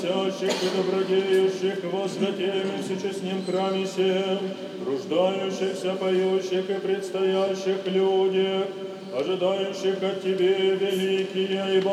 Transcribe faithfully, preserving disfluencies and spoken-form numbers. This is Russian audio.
просящих и добродеющих во святем и всечестном храме сем, рождающихся, поющих и предстоящих людях, ожидающих от Тебе великие и